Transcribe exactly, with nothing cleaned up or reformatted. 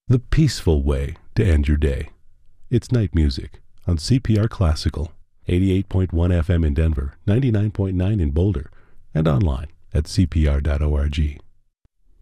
The peaceful way to end your day. It's night music on C P R Classical, eighty-eight point one F M in Denver, ninety-nine point nine in Boulder, and online at c p r dot org.